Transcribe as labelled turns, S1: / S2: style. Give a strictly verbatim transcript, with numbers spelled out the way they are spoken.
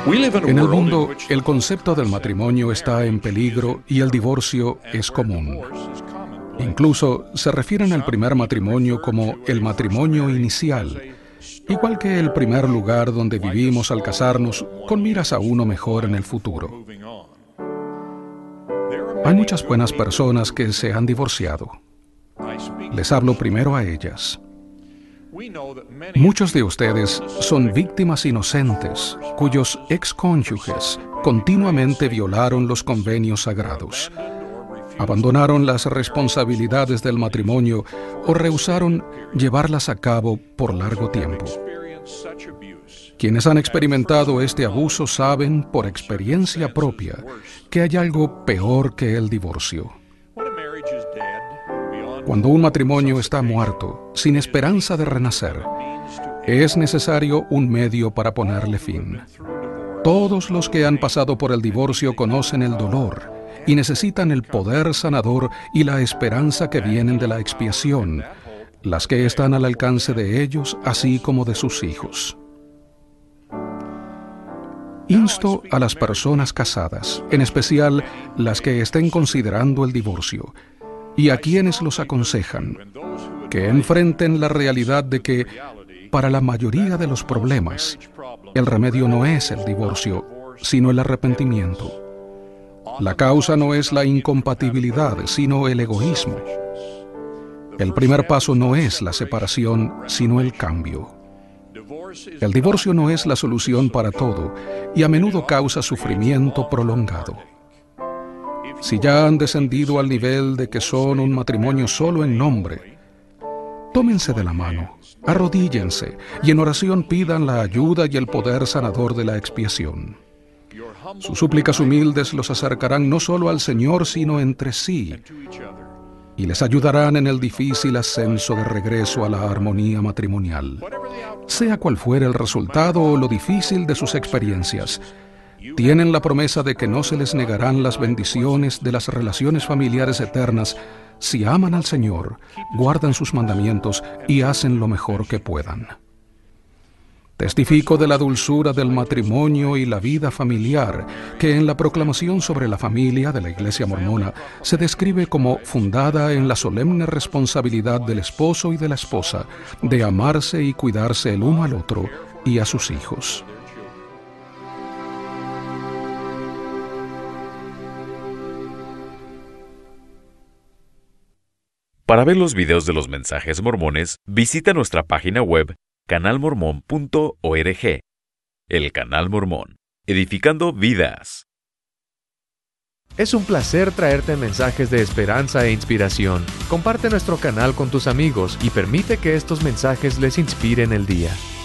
S1: En el mundo, el concepto del matrimonio está en peligro y el divorcio es común. Incluso se refieren al primer matrimonio como el matrimonio inicial, igual que el primer lugar donde vivimos al casarnos con miras a uno mejor en el futuro. Hay muchas buenas personas que se han divorciado. Les hablo primero a ellas. Muchos de ustedes son víctimas inocentes cuyos excónyuges continuamente violaron los convenios sagrados, abandonaron las responsabilidades del matrimonio o rehusaron llevarlas a cabo por largo tiempo. Quienes han experimentado este abuso saben por experiencia propia que hay algo peor que el divorcio. Cuando un matrimonio está muerto, sin esperanza de renacer, es necesario un medio para ponerle fin. Todos los que han pasado por el divorcio conocen el dolor y necesitan el poder sanador y la esperanza que vienen de la expiación, las que están al alcance de ellos, así como de sus hijos. Insto a las personas casadas, en especial las que estén considerando el divorcio, y a quienes los aconsejan, que enfrenten la realidad de que, para la mayoría de los problemas, el remedio no es el divorcio, sino el arrepentimiento. La causa no es la incompatibilidad, sino el egoísmo. El primer paso no es la separación, sino el cambio. El divorcio no es la solución para todo y a menudo causa sufrimiento prolongado. Si ya han descendido al nivel de que son un matrimonio solo en nombre, tómense de la mano, arrodíllense y en oración pidan la ayuda y el poder sanador de la expiación. Sus súplicas humildes los acercarán no solo al Señor, sino entre sí, y les ayudarán en el difícil ascenso de regreso a la armonía matrimonial. Sea cual fuera el resultado o lo difícil de sus experiencias, tienen la promesa de que no se les negarán las bendiciones de las relaciones familiares eternas si aman al Señor, guardan sus mandamientos y hacen lo mejor que puedan. Testifico de la dulzura del matrimonio y la vida familiar, que en la proclamación sobre la familia de la Iglesia Mormona se describe como fundada en la solemne responsabilidad del esposo y de la esposa de amarse y cuidarse el uno al otro y a sus hijos.
S2: Para ver los videos de los mensajes mormones, visita nuestra página web canal mormón punto org. El Canal Mormón, edificando vidas.
S3: Es un placer traerte mensajes de esperanza e inspiración. Comparte nuestro canal con tus amigos y permite que estos mensajes les inspiren el día.